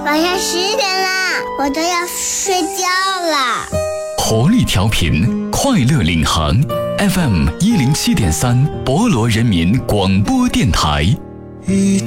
晚上10点啦，我都要睡觉了。 活力调频，快乐领航 FM 107.3，博罗人民广播电台。